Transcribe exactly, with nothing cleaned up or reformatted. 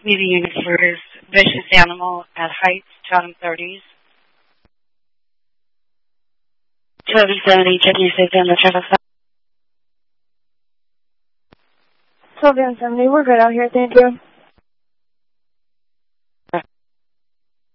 Meeting unit for vicious animal at heights, Chatham thirties. twelve seventy, checking your safety on the traffic stop. twelve seventy, we're good out here, thank you.